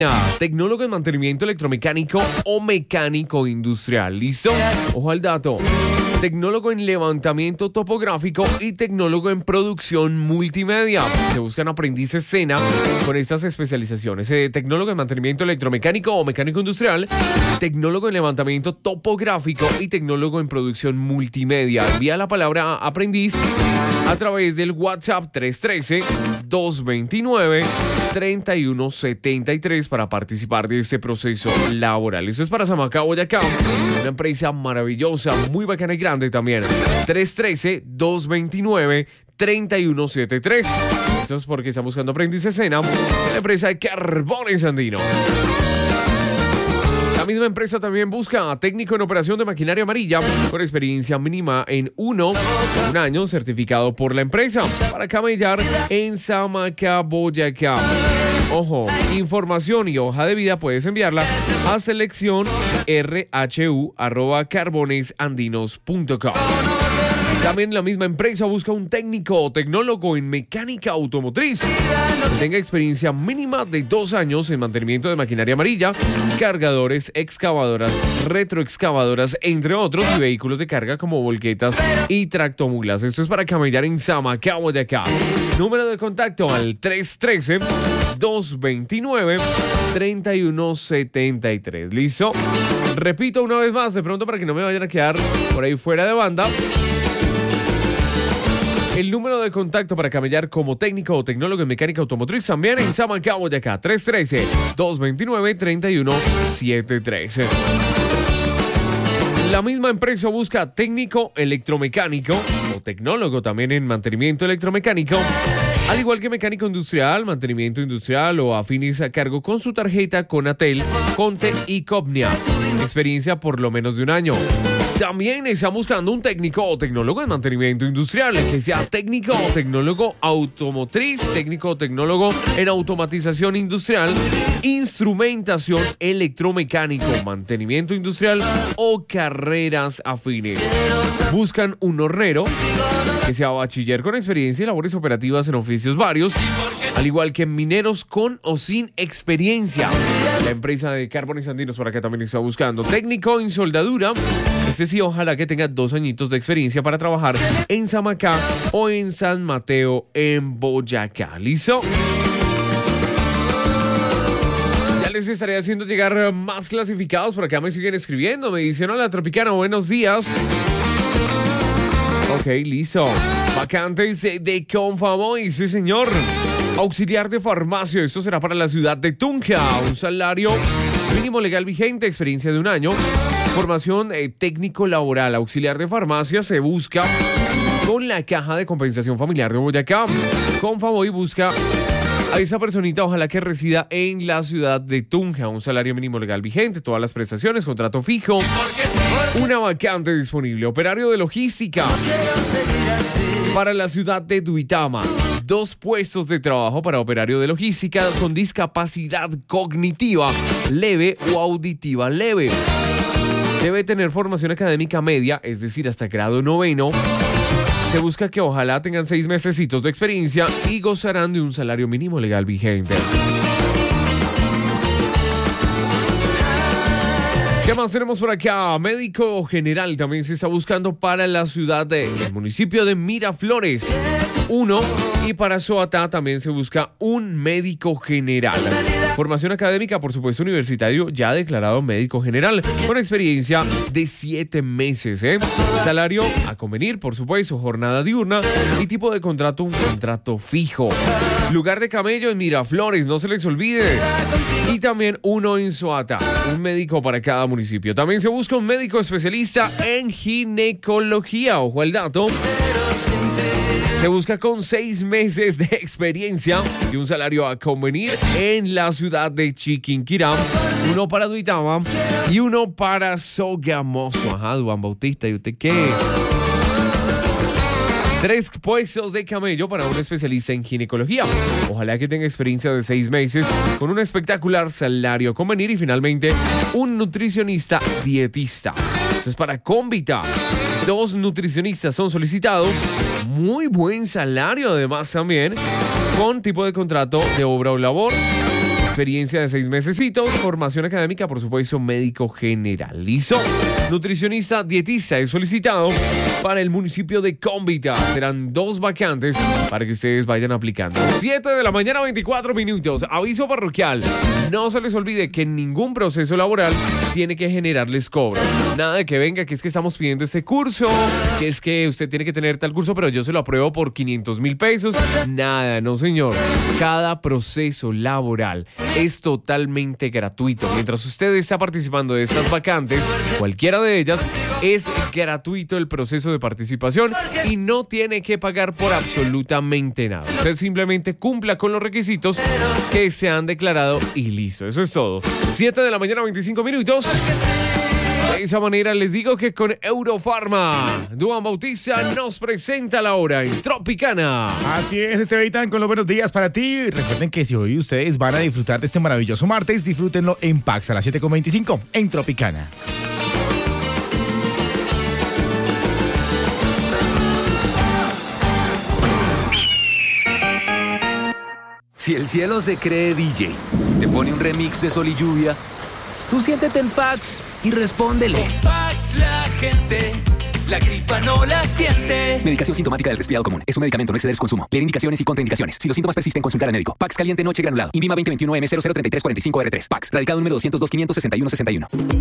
Tecnólogo en mantenimiento electromecánico o mecánico industrial. ¿Listo? Ojo al dato. Tecnólogo en levantamiento topográfico y tecnólogo en producción multimedia. Se buscan aprendices SENA con estas especializaciones. Tecnólogo en mantenimiento electromecánico o mecánico industrial, tecnólogo en levantamiento topográfico y tecnólogo en producción multimedia. Envía la palabra aprendiz a través del WhatsApp 313-229-3173 para participar de este proceso laboral. Eso es para Samacá, Boyacá, una empresa maravillosa, muy bacana y grande también. 313-229-3173. Eso es porque están buscando aprendices SENA en la empresa de Carbones Andinos. La misma empresa también busca técnico en operación de maquinaria amarilla con experiencia mínima en un año, certificado por la empresa, para camellar en Samacá, Boyacá. Ojo, información y hoja de vida puedes enviarla a seleccionrhu@carbonesandinos.com. También la misma empresa busca un técnico o tecnólogo en mecánica automotriz que tenga experiencia mínima de 2 años en mantenimiento de maquinaria amarilla, cargadores, excavadoras, retroexcavadoras, entre otros, y vehículos de carga como volquetas y tractomulas. Esto es para camellar en Samacá, Boyacá. Número de contacto al 313-229-3173. ¿Listo? Repito una vez más, de pronto, para que no me vayan a quedar por ahí fuera de banda. El número de contacto para camellar como técnico o tecnólogo en mecánica automotriz también en Samacá, Boyacá, 313-229-3173. La misma empresa busca técnico electromecánico o tecnólogo también en mantenimiento electromecánico, al igual que mecánico industrial, mantenimiento industrial o afines a cargo con su tarjeta Conatel, Conte y Copnia. Experiencia por lo menos de 1 año. También está buscando un técnico o tecnólogo en mantenimiento industrial, que sea técnico o tecnólogo automotriz, técnico o tecnólogo en automatización industrial, instrumentación electromecánico, mantenimiento industrial o carreras afines. Buscan un hornero que sea bachiller con experiencia y labores operativas en oficios varios, al igual que mineros con o sin experiencia. La empresa de Carbones Andinos por acá también está buscando técnico en soldadura. Este sí, ojalá que tenga 2 añitos de experiencia para trabajar en Samacá o en San Mateo, en Boyacá. ¿Listo? Ya les estaré haciendo llegar más clasificados. Por acá me siguen escribiendo. Me dicen: hola, Tropicana, buenos días. Ok, listo. Vacantes de Confavoy, sí, señor. Auxiliar de farmacia, esto será para la ciudad de Tunja. Un salario mínimo legal vigente, experiencia de 1 año. Formación técnico laboral. Auxiliar de farmacia se busca con la Caja de Compensación Familiar de Boyacá. Confavoy busca a esa personita, ojalá que resida en la ciudad de Tunja. Un salario mínimo legal vigente, todas las prestaciones, contrato fijo. Una vacante disponible. Operario de logística para la ciudad de Duitama. 2 puestos de trabajo para operario de logística con discapacidad cognitiva leve o auditiva leve. Debe tener formación académica media, es decir, hasta grado 9º. Se busca que ojalá tengan 6 mesecitos de experiencia y gozarán de un salario mínimo legal vigente. ¿Qué más tenemos por acá? Médico general también se está buscando para la ciudad del municipio de Miraflores. 1, y para Soatá también se busca un médico general. Formación académica, por supuesto, universitario, ya declarado médico general, con experiencia de 7 meses. Salario a convenir, por supuesto, jornada diurna y tipo de contrato, un contrato fijo. Lugar de camello en Miraflores, no se les olvide. Y también 1 en Soatá, un médico para cada municipio. También se busca un médico especialista en ginecología, ojo al dato. Se busca con 6 meses de experiencia y un salario a convenir en la ciudad de Chiquinquirá. 1 para Duitama y 1 para Sogamoso. Ajá, Juan Bautista, ¿y usted qué? 3 puestos de camello para un especialista en ginecología. Ojalá que tenga experiencia de 6 meses con un espectacular salario a convenir. Y finalmente, un nutricionista dietista. Esto es para Cómbita. 2 nutricionistas son solicitados. Muy buen salario además también, con tipo de contrato de obra o labor. experiencia de 6 mesecitos, formación académica, por supuesto, médico general. ¿Listo? Nutricionista, dietista es solicitado para el municipio de Cómbita. Serán 2 vacantes para que ustedes vayan aplicando. 7 de la mañana, 24 minutos. Aviso parroquial. No se les olvide que ningún proceso laboral tiene que generarles cobro. Nada de que venga, que es que estamos pidiendo este curso, que es que usted tiene que tener tal curso, pero yo se lo apruebo por 500,000 pesos. Nada, no señor. Cada proceso laboral es totalmente gratuito. Mientras usted está participando de estas vacantes, cualquiera de ellas, es gratuito el proceso de participación y no tiene que pagar por absolutamente nada. Usted simplemente cumpla con los requisitos que se han declarado y listo. Eso es todo. 7 de la mañana, 25 minutos. De esa manera les digo que con Eurofarma, Duan Bautista nos presenta la hora en Tropicana. Así es, Esteban, con los buenos días para ti. Recuerden que si hoy ustedes van a disfrutar de este maravilloso martes, disfrútenlo en Pax a las 7:25 en Tropicana. Si el cielo se cree DJ, te pone un remix de Sol y Lluvia, tú siéntete en Pax y respóndele. Con Pax la gente, la gripa no la siente. Medicación sintomática del resfriado común. Es un medicamento, no exceder su consumo. Leer indicaciones y contraindicaciones. Si los síntomas persisten, consultar al médico. Pax caliente noche granulado. INVIMA 2021 M003345R3. Pax. Radicado número 202 561 61.